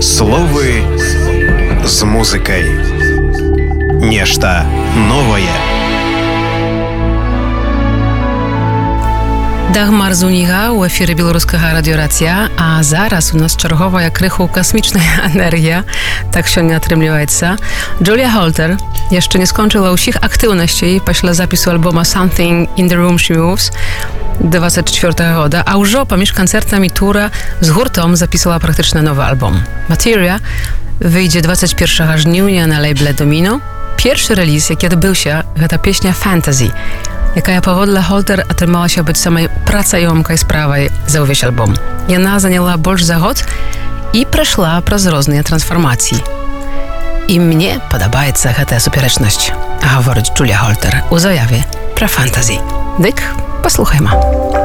Словы з музыкай. Нешта новае. Дагмар Зуніга ў эфіры беларускага радыёрацыя, а зараз у нас чарговая крыху касмічная энергія, так сёння атрымліваецца. Джулія Холтер яшчэ не скончыла ўсіх актыўнасцей пасля запісу альбома Something in the Room She Moves 24 года, а ўжо паміж канцэртамі тура з гуртом запісала практычна новы альбом. Materia wyjdzie 21 żniўня на лейбле Domino. Pierwszy release, jaki odbyўся, гэта песня Fantasy, якая паводле Холтер атрымалася быць самай працаёмкай справай за ўвесь альбом. Яна заняла больш за год і прайшла праз розныя трансфармацыі. І мне падабаецца гэтая супярэчнасць, гаворыць Джулія Холтер у заяве пра Fantasy. Дык, паслухайма.